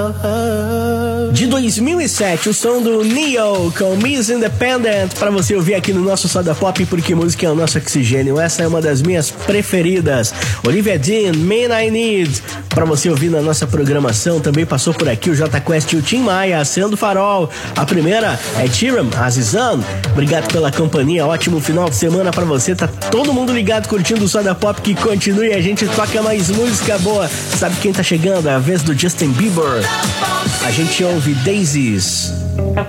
De 2007, o som do Neo com Miss Independent pra você ouvir aqui no nosso Soda Pop, porque música é o nosso oxigênio. Essa é uma das minhas preferidas. Olivia Dean, Man I Need, pra você ouvir na nossa programação. Também passou por aqui o J Quest e o Tim Maia, Acendo Farol. A primeira é Tiram, Azizan. Obrigado pela companhia, ótimo final de semana pra você. Tá todo mundo ligado curtindo o Soda Pop, que continue, a gente toca mais música boa. Sabe quem tá chegando? É a vez do Justin Bieber. A gente ouve Daisies.